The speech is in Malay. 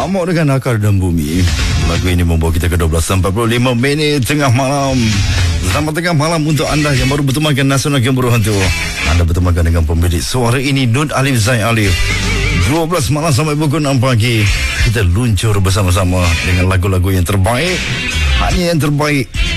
Amok dengan Akar dan Bumi. Lagu ini membawa kita ke 12.45 minit tengah malam. Selamat tengah malam untuk anda yang baru bertemankan Nasional Gembira Hantu. Anda bertemankan dengan pemilik suara ini, Nur Alif Zain Alif. 12 malam sampai pukul 6 pagi. Kita luncur bersama-sama dengan lagu-lagu yang terbaik. Hanya yang terbaik